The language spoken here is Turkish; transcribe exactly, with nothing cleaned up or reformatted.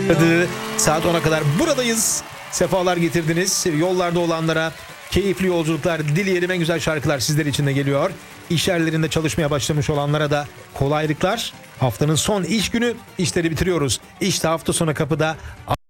Saat ona kadar buradayız. Sefalar getirdiniz. Yollarda olanlara keyifli yolculuklar dileyelim. En güzel şarkılar sizler için de geliyor. İş yerlerinde çalışmaya başlamış olanlara da kolaylıklar. Haftanın son iş günü, işleri bitiriyoruz. İşte hafta sonu kapıda.